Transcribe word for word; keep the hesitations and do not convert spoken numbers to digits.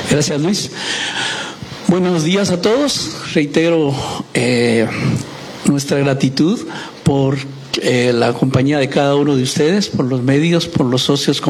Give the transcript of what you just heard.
Gracias, Luis. Buenos días a todos. Reitero eh, nuestra gratitud por eh, la compañía de cada uno de ustedes, por los medios, por los socios